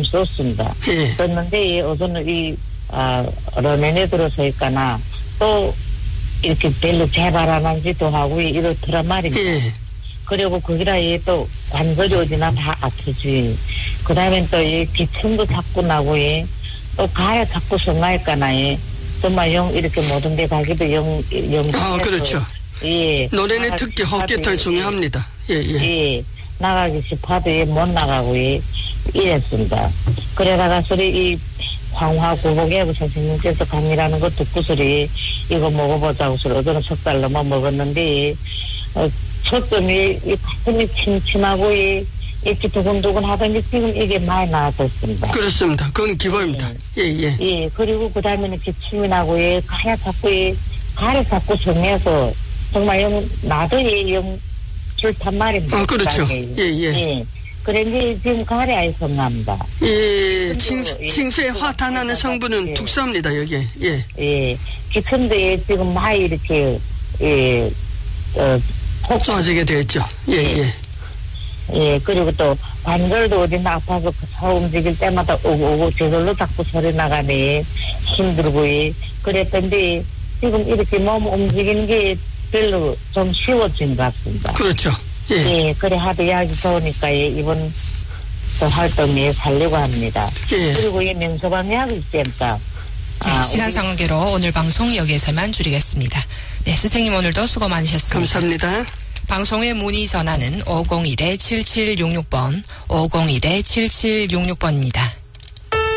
수 없습니다. 예. 그런데 어제는 러면에 들어서니까나 또 이렇게 별로 재발 안 한지도 하고 이렇더란 말입니다. 예. 그리고 거기다 또 관절이 어디나 다 아프지. 그 다음에 또 기침도 자꾸 나고 또 가래 자꾸 성나니까나 정말 이렇게 모든 데 가기도 영. 그렇죠. 예. 노래는 특히 헛기털 중요합니다. 예. 예. 나가기 싶어도 못 나가고 이랬습니다. 그러다가 소리 황화구복외부 선생님께서 강의라는 거 듣고 소리 이거 먹어보자고 소리 어제는 3달 넘어 먹었는데 초점이 가슴이 침침하고 이렇게 두근두근 하더니 지금 이게 많이 나아졌습니다. 그렇습니다. 그건 기본입니다. 예. 예. 그리고 그 다음에는 기침이 나고 가야 자꾸 가래 자꾸 정해서 정말 나도 싫단 말입니다. 그렇죠. 예. 그런데 지금 가래 아예 성납니다. 예. 칭수에 화탄하는 성분은 독소입니다, 여기에. 예. 예. 기침도 지금 많이 이렇게 좋아지게 됐죠. 예. 예, 그리고 또 관절도 어딘가 아파서 서 움직일 때마다 오고 저절로 자꾸 소리 나가네. 힘들고 그랬던데 지금 이렇게 몸 움직이는 게 별로 좀 쉬워진 것 같습니다. 그렇죠. 예. 그래 하도 약이 좋으니까 이번 또 활동에 살려고 합니다. 예. 그리고 명소방 약이 있습니다. 네, 시간 상관계로 오늘 방송 여기에서만 줄이겠습니다. 네, 선생님 오늘도 수고 많으셨습니다. 감사합니다. 방송의 문의 전화는 501-7766번, 501-7766번입니다.